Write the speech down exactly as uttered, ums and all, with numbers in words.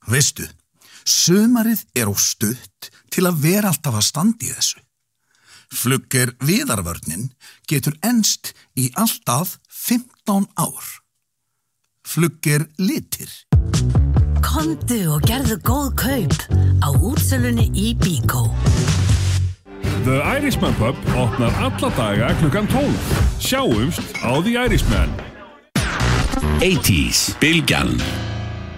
Veistu, sumarið er of stutt til að vera alltaf að standa í þessu. Flugger viðarvörnin getur enst í alltaf fimmtán ár. Flugger litir. Komdu og gerðu góð kaup á útsölunni í Bíkó. The Irishman Pub opnar alla daga klukkan tólf. Sjáumst á The Irishman. eighties, Bylgjan.